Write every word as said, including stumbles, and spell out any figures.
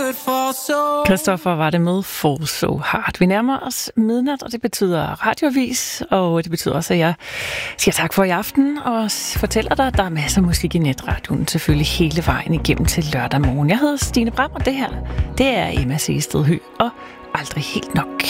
Christoffer var det med Fall So Hard. Vi nærmer os midnat, og det betyder radioavis, og det betyder også, at jeg siger tak for i aften, og fortæller dig, at der er masser af musik i netradioen, selvfølgelig hele vejen igennem til lørdag morgen. Jeg hedder Stine Bram, og det her, det er Emma Sehested Høgh, og aldrig helt nok.